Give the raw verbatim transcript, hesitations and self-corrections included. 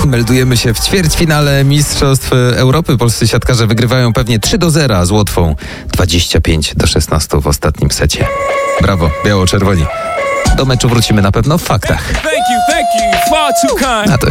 Meldujemy się w ćwierćfinale Mistrzostw Europy. Polscy siatkarze wygrywają pewnie trzy do zera z Łotwą. dwadzieścia pięć do szesnastu w ostatnim secie. Brawo, biało-czerwoni. Do meczu wrócimy na pewno w faktach. Thank you, thank you. Far too kind. A to